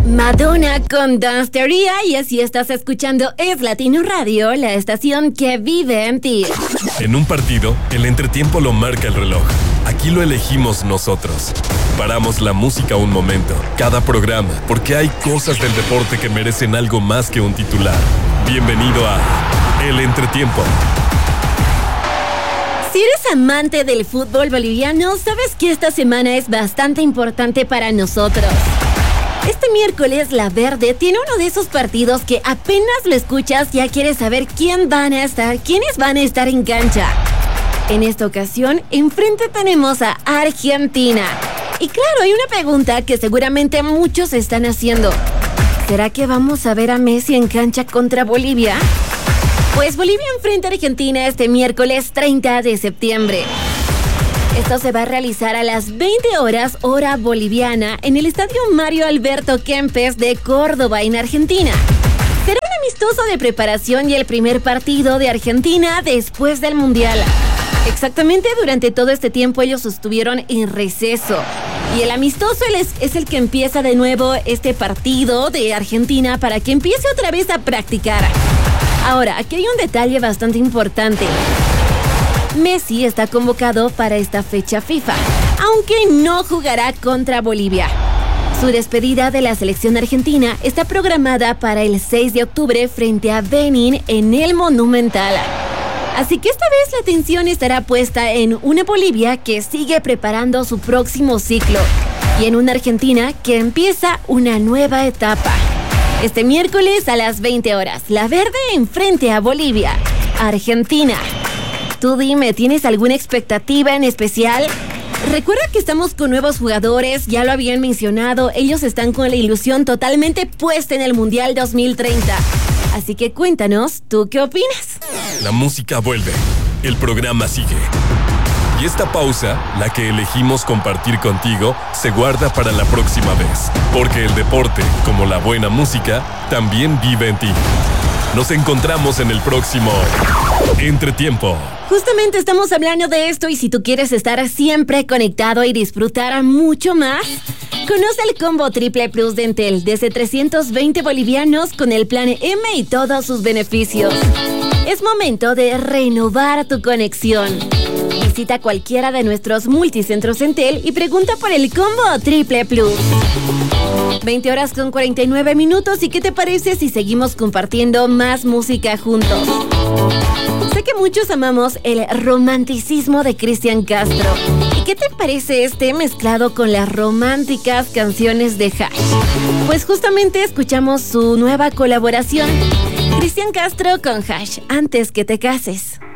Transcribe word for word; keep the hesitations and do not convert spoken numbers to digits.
Madonna con Dance Teoría, y así estás escuchando Es Latino Radio, la estación que vive en ti. En un partido, el entretiempo lo marca el reloj. Aquí lo elegimos nosotros. Paramos la música un momento, cada programa, porque hay cosas del deporte que merecen algo más que un titular. Bienvenido a El Entretiempo. Si eres amante del fútbol boliviano, sabes que esta semana es bastante importante para nosotros. Este miércoles La Verde tiene uno de esos partidos que apenas lo escuchas ya quieres saber quién van a estar, quiénes van a estar en cancha. En esta ocasión, enfrente tenemos a Argentina. Y claro, hay una pregunta que seguramente muchos están haciendo. ¿Será que vamos a ver a Messi en cancha contra Bolivia? Pues Bolivia enfrenta a Argentina este miércoles treinta de septiembre. Esto se va a realizar a las veinte horas hora boliviana en el Estadio Mario Alberto Kempes de Córdoba, en Argentina. Será un amistoso de preparación y el primer partido de Argentina después del Mundial. Exactamente, durante todo este tiempo ellos estuvieron en receso. Y el amistoso es, es el que empieza de nuevo este partido de Argentina para que empiece otra vez a practicar. Ahora, aquí hay un detalle bastante importante. Messi está convocado para esta fecha FIFA, aunque no jugará contra Bolivia. Su despedida de la selección argentina está programada para el seis de octubre frente a Benín en el Monumental. Así que esta vez la atención estará puesta en una Bolivia que sigue preparando su próximo ciclo y en una Argentina que empieza una nueva etapa. Este miércoles a las veinte horas, La Verde enfrente a Bolivia, Argentina. Tú dime, ¿tienes alguna expectativa en especial? Recuerda que estamos con nuevos jugadores, ya lo habían mencionado, ellos están con la ilusión totalmente puesta en el Mundial dos mil treinta. Así que cuéntanos, ¿tú qué opinas? La música vuelve, el programa sigue. Y esta pausa, la que elegimos compartir contigo, se guarda para la próxima vez. Porque el deporte, como la buena música, también vive en ti. Nos encontramos en el próximo Entretiempo. Justamente estamos hablando de esto, y si tú quieres estar siempre conectado y disfrutar mucho más, conoce el combo Triple Plus de Entel desde trescientos veinte bolivianos con el plan M y todos sus beneficios. Es momento de renovar tu conexión. Visita cualquiera de nuestros multicentros Entel y pregunta por el combo Triple Plus. veinte horas con cuarenta y nueve minutos, ¿y qué te parece si seguimos compartiendo más música juntos? Sé que muchos amamos el romanticismo de Cristian Castro. ¿Y qué te parece este mezclado con las románticas canciones de Hash? Pues justamente escuchamos su nueva colaboración, Cristian Castro con Hash, Antes que te cases.